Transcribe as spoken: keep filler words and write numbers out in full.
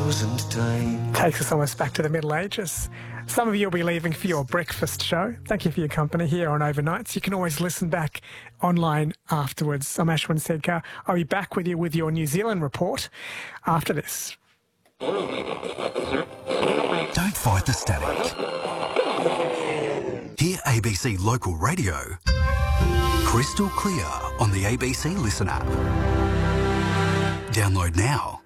thousand times. Takes us almost back to the Middle Ages. Some of you will be leaving for your breakfast show. Thank you for your company here on Overnights. You can always listen back online afterwards. I'm Ashwin Sedkar. I'll be back with you with your New Zealand report after this. Don't fight the static. Hear A B C Local Radio crystal clear on the A B C Listen app. Download now.